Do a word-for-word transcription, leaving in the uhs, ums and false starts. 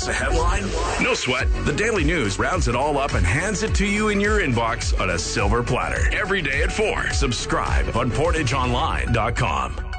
miss a headline? No sweat. The Daily News rounds it all up and hands it to you in your inbox on a silver platter. Every day at four. Subscribe on portage online dot com.